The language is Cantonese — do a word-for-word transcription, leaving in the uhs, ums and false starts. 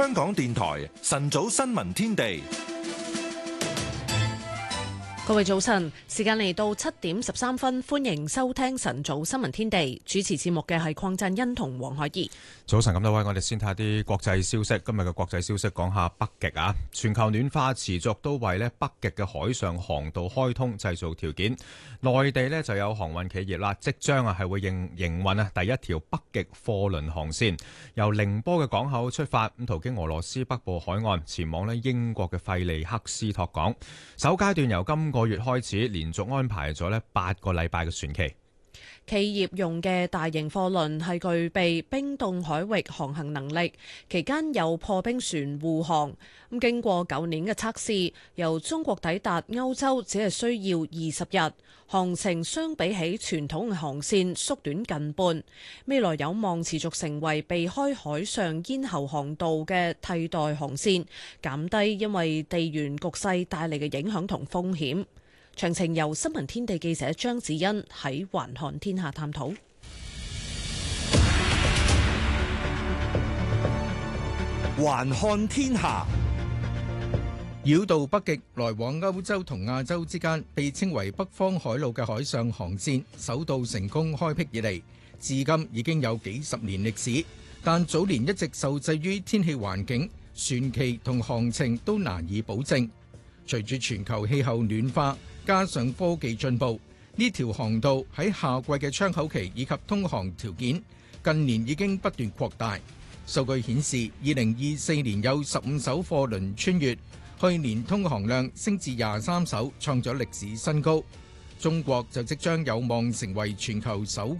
香港電台晨早新聞天地。 各位早晨，時間嚟到七點十三分，歡迎收聽晨早新聞天地。主持節目嘅係鄺振欣同黃海怡。 早晨咁多位，我哋先睇下啲國際消息。今日嘅國際消息講下北極啊，全球暖化持續都為咧北極嘅海上航道開通製造條件。內地咧就有航運企業啦，即將啊係會營營運啊第一條北極貨輪航線，由寧波嘅港口出發，咁途經俄羅斯北部海岸，前往咧英國嘅費利克斯托港。首階段由今個月開始，連續安排咗咧八個禮拜嘅船期。 企業用嘅大型貨輪係具備冰凍海域航行能力，期間有破冰船護航。咁經過九年嘅測試，由中國抵達歐洲只係需要二十日，航程相比起傳統嘅航線縮短近半。未來有望持續成為避開海上咽喉航道嘅替代航線，減低因為地緣局勢帶嚟嘅影響同風險。詳情由新聞天地記者張子欣喺環看天下探討。 環看天下， 繞道北極來往歐洲同亞洲之間，被稱為北方海路嘅海上航線，首度成功開闢以嚟，至今已經有幾十年歷史。但早年一直受制於天氣環境，船期同航程都難以保證。隨住全球氣候暖化，加上科技進步，呢條航道喺夏季嘅窗口期以及通航條件，近年已經不斷擴大。數據顯示，二零二四年有十五艘貨輪穿越，去年通航量升至廿三艘，創咗歷史新高。中國就即將有望成為全球首